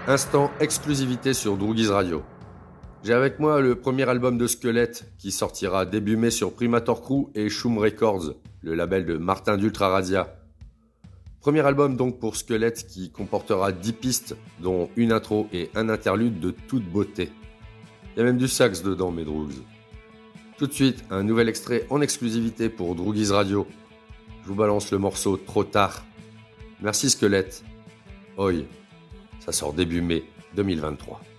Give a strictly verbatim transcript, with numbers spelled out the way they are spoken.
Instant exclusivité sur Droogies Radio. J'ai avec moi le premier album de Squelette qui sortira début mai sur Primator Crew et Shum Records, le label de Martin d'Ultra Radia. Premier album donc pour Squelette qui comportera dix pistes, dont une intro et un interlude de toute beauté. Il y a même du sax dedans, mes Droogs. Tout de suite, un nouvel extrait en exclusivité pour Droogies Radio. Je vous balance le morceau Trop tard. Merci Squelette. Oi, ça sort début mai deux mille vingt-trois.